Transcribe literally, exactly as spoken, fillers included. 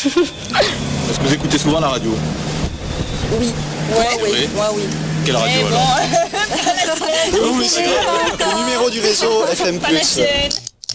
Est-ce que vous écoutez souvent la radio? Oui. Ouais, oui, oui. moi oui. Quelle radio Mais alors? bon, Oui, c'est le numéro du réseau F M pas la plus. sienne.